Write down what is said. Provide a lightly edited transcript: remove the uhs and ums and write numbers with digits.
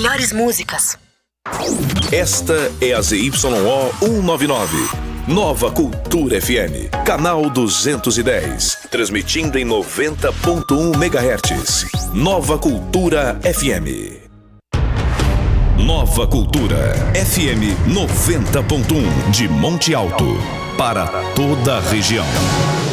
melhores músicas. Esta é a ZYO 199. Nova Cultura FM, canal 210, transmitindo em 90.1 MHz. Nova Cultura FM. Nova Cultura FM 90.1 de Monte Alto, para toda a região.